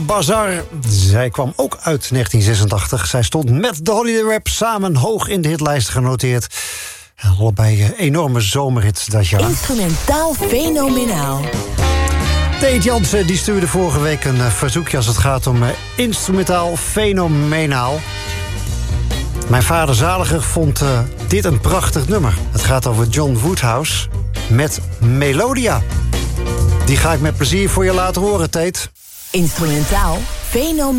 Bazaar. Zij kwam ook uit 1986. Zij stond met de Holiday Rap samen hoog in de hitlijst genoteerd. En allebei enorme zomerhits dat jaar. Instrumentaal fenomenaal. Tate Jansen die stuurde vorige week een verzoekje als het gaat om instrumentaal fenomenaal. Mijn vader zaliger vond dit een prachtig nummer. Het gaat over John Woodhouse met Melodia. Die ga ik met plezier voor je laten horen, Tate. Instrumentaal fenomenaal.